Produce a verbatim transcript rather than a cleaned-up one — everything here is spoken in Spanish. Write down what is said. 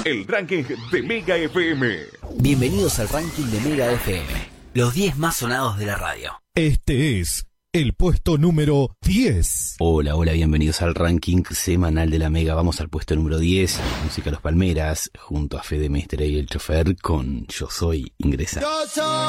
el ranking de Mega F M. Bienvenidos al ranking de Mega F M, los diez más sonados de la radio. Este es el puesto número diez. Hola, hola, bienvenidos al ranking semanal de la Mega. Vamos al puesto número diez, Música Los Palmeras, junto a Fede Mestre y el chofer con Yo Soy Ingresa. Yo soy